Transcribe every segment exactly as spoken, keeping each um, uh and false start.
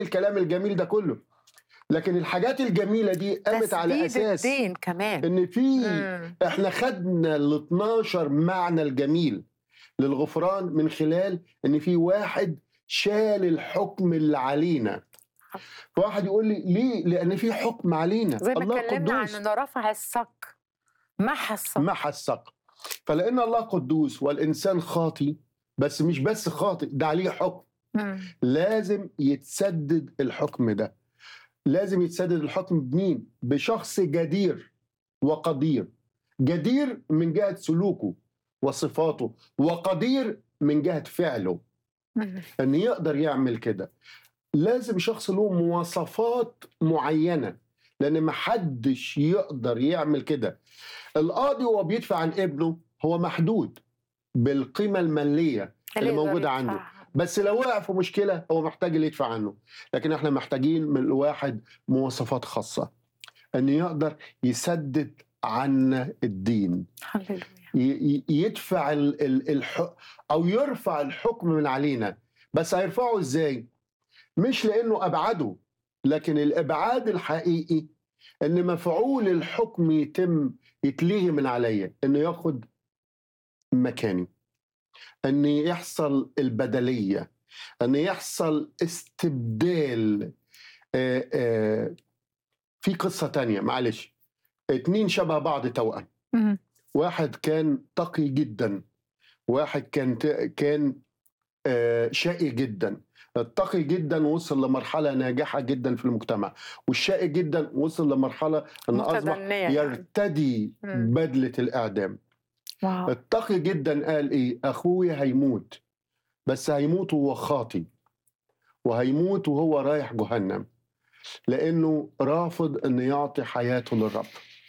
الكلام الجميل ده كله، لكن الحاجات الجميلة دي قامت على تسديد أساس الدين كمان. إن في إمم. إحنا خدنا الاتناشر معنى الجميل للغفران من خلال إن في واحد شال الحكم اللي علينا. فواحد يقول لي ليه؟ لأن في حكم علينا، زي ما الله اتكلمنا عن قدوس إنه رفع الصك، محى الصك. محى الصق. فلأن الله قدوس والإنسان خاطي، بس مش بس خاطئ، ده عليه حكم. إمم. لازم يتسدد الحكم ده. لازم يتسدد الحكم بمين؟ بشخص جدير وقدير. جدير من جهة سلوكه وصفاته، وقدير من جهة فعله، إمم. أن يقدر يعمل كده. لازم شخص له مواصفات معينة، لأن محدش يقدر يعمل كده. القاضي وهو بيدفع عن ابنه هو محدود بالقيمة المالية اللي اللي يقدر موجودة عنده، يدفعها. بس لو وقع في مشكلة هو محتاج اللي يدفع عنه. لكن احنا محتاجين من الواحد مواصفات خاصة، أن يقدر يسدد عنا الدين، هللويا. ي- ي- يدفع ال- ال- الح... أو يرفع الحكم من علينا. بس هيرفعه إزاي؟ مش لأنه أبعده، لكن الإبعاد الحقيقي أن مفعول الحكم يتم يتلغي من عليا، أنه ياخد مكاني، أن يحصل البدلية، أن يحصل استبدال. آه، آه، في قصة تانية، معلش. اتنين شبه بعض توأم، إمم. واحد كان تقي جدا، واحد كان كان آه، شقي جدا. التقي جدا وصل لمرحلة ناجحة جدا في المجتمع، والشقي جدا وصل لمرحلة أن أصبح متدنية يعني. يرتدي إمم. بدلة الإعدام. واو. التقي جدا قال إيه؟ أخويا هيموت، بس هيموت وهو خاطي، وهيموت وهو رايح جهنم، لأنه رافض أن يعطي حياته للرب.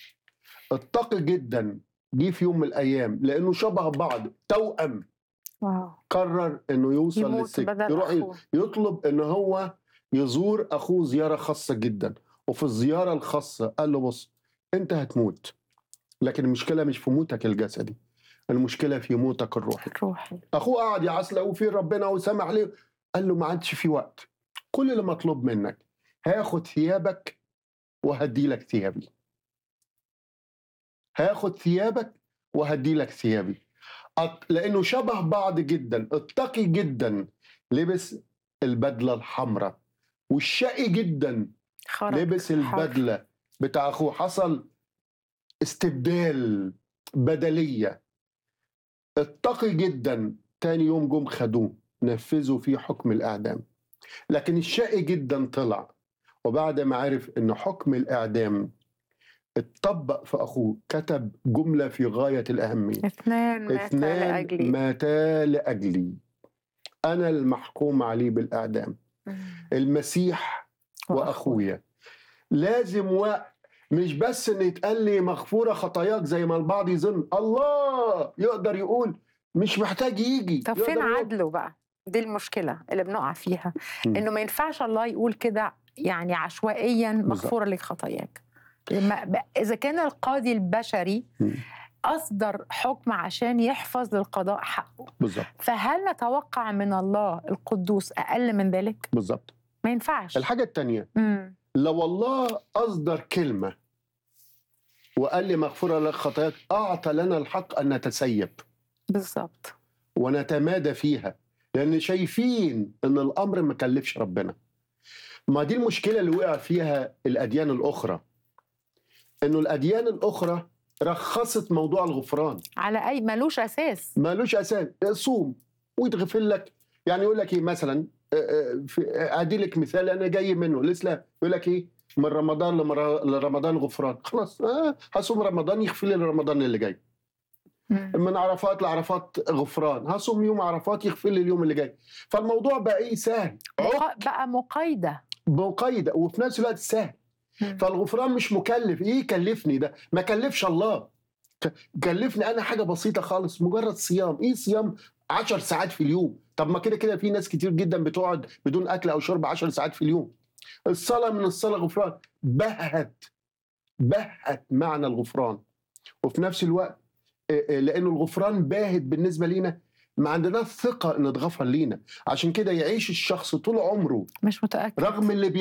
التقي جدا جه في يوم من الأيام لأنه شبه بعض توأم، واو. قرر أنه يوصل يموت للسجن، بدل يروح أخوه. يطلب أنه هو يزور أخوه زيارة خاصة جدا. وفي الزيارة الخاصة قال له بص، أنت هتموت، لكن المشكلة مش في موتك الجسدي، المشكلة في موتك الروحي. روحي. أخوه قعد يعصله وفي ربنا وسمع عليه، قال له ما عادش في وقت، كل اللي مطلوب منك هاخد ثيابك وهدي لك ثيابي، هاخد ثيابك وهدي لك ثيابي. أط- لأنه شبه بعض جدا. التقي جدا لبس البدلة الحمراء، والشقي جدا خرج لبس حر. البدلة بتاع أخوه. حصل استبدال، بدلية. التقي جدا تاني يوم جم خدوه نفذوا فيه حكم الإعدام، لكن الشقي جدا طلع وبعد ما عرف إن حكم الإعدام اتطبق في أخوه كتب جملة في غاية الأهمية: اثنان ماتا اثنان لأجلي. ماتا لأجلي، أنا المحكوم عليه بالإعدام، إمم. المسيح وأخويا. وأخويا. لازم وقت، مش بس إن يتقال لي مغفورة خطاياك زي ما البعض يظن. الله يقدر يقول مش محتاج يجي. طب يقدر فين يقول عدله بقى؟ دي المشكلة اللي بنقع فيها، مم. إنه ما ينفعش الله يقول كده يعني عشوائيا بالظبط. مغفورة لك خطاياك. ما- ب- إذا كان القاضي البشري مم. أصدر حكم عشان يحفظ للقضاء حقه، بالظبط فهل نتوقع من الله القدوس أقل من ذلك؟ بالظبط. ما ينفعش. الحاجة التانية، مم. لو الله أصدر كلمة وقال لي مغفورة لك خطاياك، أعطى لنا الحق أن نتسيب بالظبط. ونتمادى فيها، لأن شايفين أن الأمر ما كلفش ربنا. ما دي المشكلة اللي وقع فيها الأديان الأخرى، أنه الأديان الأخرى رخصت موضوع الغفران، على أي ملوش أساس. مالوش أساس. صوم ويتغفر لك. يعني يقول لك إيه مثلا، آه، آه، في- آه، أدي لك مثال أنا جاي منه الإسلام، يقول لك إيه، من رمضان لمر- لرمضان غفران. خلاص آه هصوم رمضان يغفر لي رمضان اللي جاي. مم. من عرفات لعرفات غفران، هصوم يوم عرفات يغفر لي اليوم اللي جاي. فالموضوع بقى ايه؟ سهل، عق مق- بقى مقايدة. مقيدة وفي نفس الوقت سهل. مم. فالغفران مش مكلف. ايه كلفني ده؟ ما كلفش الله، ك- كلفني انا حاجة بسيطة خالص، مجرد صيام. ايه صيام؟ عشر ساعات في اليوم. طب ما كده كده في ناس كتير جدا بتقعد بدون اكل او شرب عشر ساعات في اليوم. الصلاة من الصلاة غفران. بهت بهت معنى الغفران. وفي نفس الوقت آه، آه، لأنه الغفران باهت بالنسبة لينا، ما عندناش ثقة إن اتغفر لينا. عشان كده يعيش الشخص طول عمره مش متأكد. رغم اللي